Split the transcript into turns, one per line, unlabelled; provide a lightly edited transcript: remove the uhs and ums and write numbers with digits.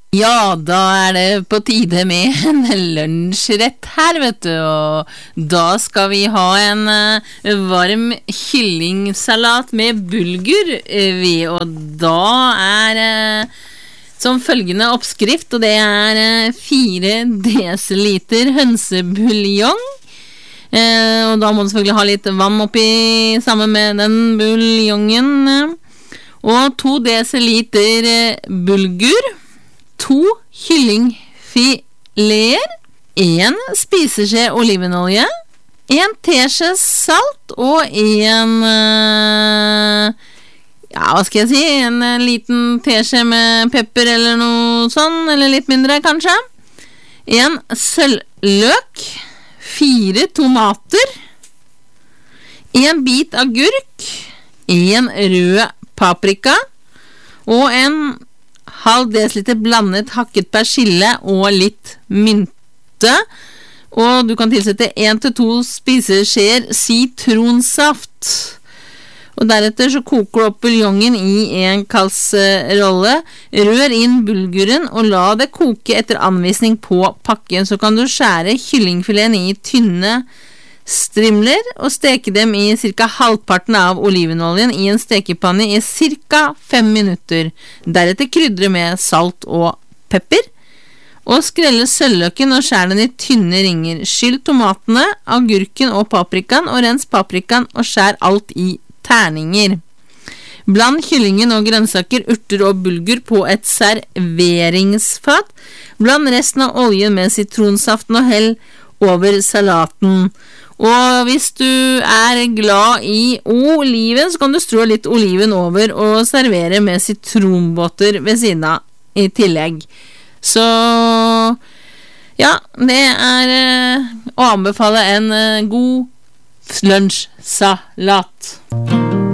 Ja, da det på tide med en lunsjrett her, vet du, og da skal vi ha en varm kyllingsalat med bulgur, og da som følgende oppskrift, og det 4 desiliter hønsebuljong, og da må du selvfølgelig ha litt vann oppi sammen med den buljongen, og 2 desiliter bulgur, 2 kyllingfileter, 1 spiseskje olivenolje, 1 teskje salt og 1, hva skal jeg si, en liten teskje med pepper eller noe sånn, eller litt mindre kanskje, 1 sølvløk, 4 tomater, 1 bit agurk, 1 rød paprika, og 1 halv desiliter blandet hakket persille og litt mynte, og du kan tilsette 1-2 spiseskjeer sitronsaft, og deretter så koker du opp buljongen i en kasserolle, rør inn bulguren og la det koke etter anvisning på pakken, så kan du skjære kyllingfileten i tynne strimler og steke dem i cirka halvparten av olivenoljen i en stekepanne i cirka 5 minutter. Deretter krydre med salt og pepper, og skrelle sølvløken og skjær den i tynne ringer. Skyll tomatene, agurken og paprikaen, og rens paprikaen og skjær alt i terninger. Bland kyllingen og grønnsaker, urter og bulgur på et serveringsfat. Bland resten av oljen med sitronsaften og hell over salaten. Og hvis du glad i oliven, så kan du strå litt oliven over og servere med sitronbotter ved siden av i tillegg. Så ja, det å anbefale en god lunsjsalat.